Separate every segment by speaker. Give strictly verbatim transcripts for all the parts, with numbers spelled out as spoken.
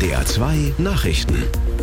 Speaker 1: R zwei Nachrichten.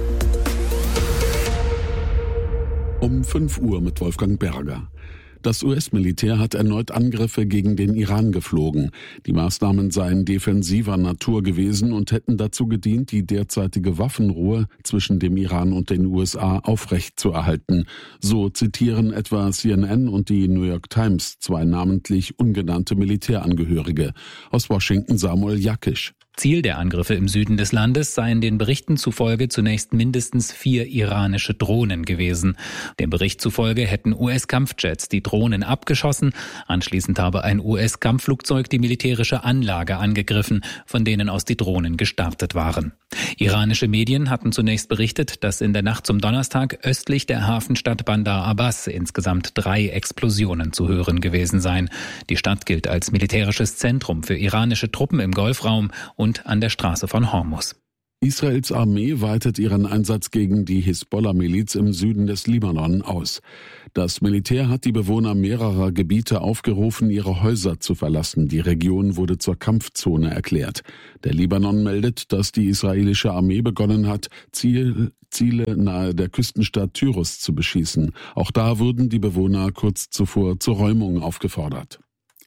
Speaker 2: Um fünf Uhr mit Wolfgang Berger. Das U S-Militär hat erneut Angriffe gegen den Iran geflogen. Die Maßnahmen seien defensiver Natur gewesen und hätten dazu gedient, die derzeitige Waffenruhe zwischen dem Iran und den U S A aufrechtzuerhalten. So zitieren etwa C N N und die New York Times zwei namentlich ungenannte Militärangehörige. Aus Washington Samuel Jakisch.
Speaker 3: Ziel der Angriffe im Süden des Landes seien den Berichten zufolge zunächst mindestens vier iranische Drohnen gewesen. Dem Bericht zufolge hätten U S-Kampfjets die Drohnen abgeschossen. Anschließend habe ein U S-Kampfflugzeug die militärische Anlage angegriffen, von denen aus die Drohnen gestartet waren. Iranische Medien hatten zunächst berichtet, dass in der Nacht zum Donnerstag östlich der Hafenstadt Bandar Abbas insgesamt drei Explosionen zu hören gewesen seien. Die Stadt gilt als militärisches Zentrum für iranische Truppen im Golfraum und und an der Straße von Hormuz.
Speaker 2: Israels Armee weitet ihren Einsatz gegen die Hisbollah-Miliz im Süden des Libanon aus. Das Militär hat die Bewohner mehrerer Gebiete aufgerufen, ihre Häuser zu verlassen. Die Region wurde zur Kampfzone erklärt. Der Libanon meldet, dass die israelische Armee begonnen hat, Ziel, Ziele nahe der Küstenstadt Tyrus zu beschießen. Auch da wurden die Bewohner kurz zuvor zur Räumung aufgefordert.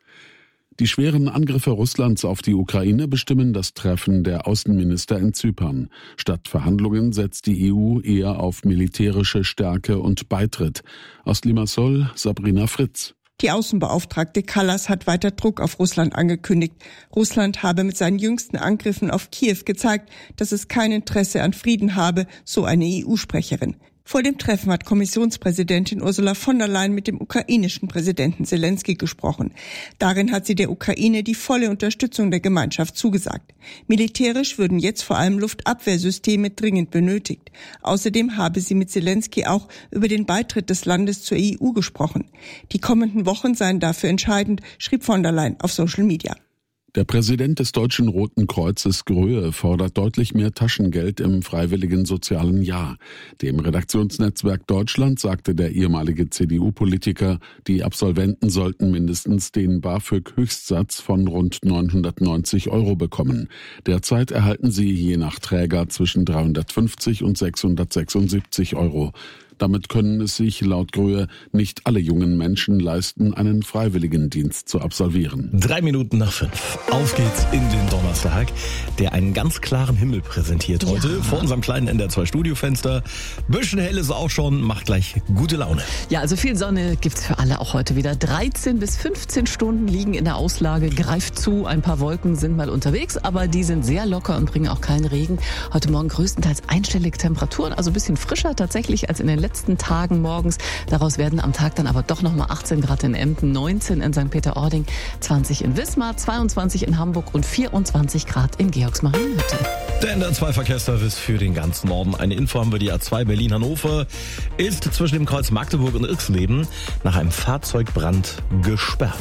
Speaker 2: Die schweren Angriffe Russlands auf die Ukraine bestimmen das Treffen der Außenminister in Zypern. Statt Verhandlungen setzt die E U eher auf militärische Stärke und Beitritt. Aus Limassol Sabrina Fritz.
Speaker 4: Die Außenbeauftragte Kallas hat weiter Druck auf Russland angekündigt. Russland habe mit seinen jüngsten Angriffen auf Kiew gezeigt, dass es kein Interesse an Frieden habe, so eine E U-Sprecherin. Vor dem Treffen hat Kommissionspräsidentin Ursula von der Leyen mit dem ukrainischen Präsidenten Zelensky gesprochen. Darin hat sie der Ukraine die volle Unterstützung der Gemeinschaft zugesagt. Militärisch würden jetzt vor allem Luftabwehrsysteme dringend benötigt. Außerdem habe sie mit Zelensky auch über den Beitritt des Landes zur E U gesprochen. Die kommenden Wochen seien dafür entscheidend, schrieb von der Leyen auf Social Media.
Speaker 2: Der Präsident des Deutschen Roten Kreuzes Gröhe fordert deutlich mehr Taschengeld im freiwilligen sozialen Jahr. Dem Redaktionsnetzwerk Deutschland sagte der ehemalige C D U-Politiker, die Absolventen sollten mindestens den BAföG-Höchstsatz von rund neunhundertneunzig Euro bekommen. Derzeit erhalten sie je nach Träger zwischen dreihundertfünfzig und sechshundertsechsundsiebzig Euro. Damit können es sich laut Gröhe nicht alle jungen Menschen leisten, einen Freiwilligendienst zu absolvieren.
Speaker 5: Drei Minuten nach fünf. Auf geht's in den Donnerstag, der einen ganz klaren Himmel präsentiert heute. Ja. Vor unserem kleinen N D R zwei Studiofenster. Bisschen hell ist es auch schon, macht gleich gute Laune.
Speaker 6: Ja, also viel Sonne gibt's für alle auch heute wieder. dreizehn bis fünfzehn Stunden liegen in der Auslage, greift zu. Ein paar Wolken sind mal unterwegs, aber die sind sehr locker und bringen auch keinen Regen. Heute Morgen größtenteils einstellige Temperaturen, also ein bisschen frischer tatsächlich als in den letzten letzten Tagen morgens. Daraus werden am Tag dann aber doch nochmal achtzehn Grad in Emden, neunzehn in Sankt Peter-Ording, zwanzig in Wismar, zweiundzwanzig in Hamburg und vierundzwanzig Grad in Georgsmarienhütte.
Speaker 5: Der N D R zwei Verkehrsservice für den ganzen Norden. Eine Info haben wir, die A zwei Berlin-Hannover ist zwischen dem Kreuz Magdeburg und Irxleben nach einem Fahrzeugbrand gesperrt.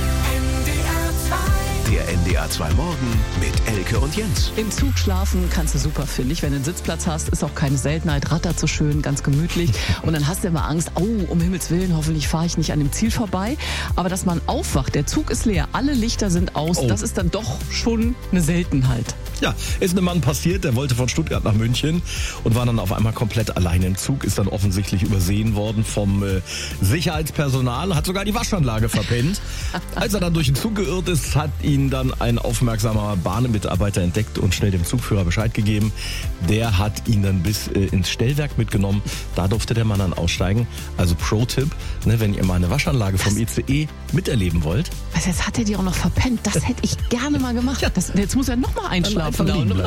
Speaker 1: Der N D R zwei Morgen mit Elke und Jens.
Speaker 6: Im Zug schlafen kannst du super, finde ich. Wenn du einen Sitzplatz hast, ist auch keine Seltenheit. Rattert so schön, ganz gemütlich. Und dann hast du immer Angst, oh, um Himmels Willen, hoffentlich fahre ich nicht an dem Ziel vorbei. Aber dass man aufwacht, der Zug ist leer, alle Lichter sind aus, oh. Das ist dann doch schon eine Seltenheit.
Speaker 5: Ja, ist einem Mann passiert, der wollte von Stuttgart nach München und war dann auf einmal komplett allein im Zug, ist dann offensichtlich übersehen worden vom äh, Sicherheitspersonal, hat sogar die Waschanlage verpennt. Als er dann durch den Zug geirrt ist, hat ihn dann ein aufmerksamer Bahnmitarbeiter entdeckt und schnell dem Zugführer Bescheid gegeben. Der hat ihn dann bis äh, ins Stellwerk mitgenommen. Da durfte der Mann dann aussteigen. Also Pro-Tipp, ne, wenn ihr mal eine Waschanlage vom I C E miterleben wollt.
Speaker 6: Was, jetzt hat er die auch noch verpennt. Das hätte ich gerne mal gemacht. Das, jetzt muss er noch mal einschlafen.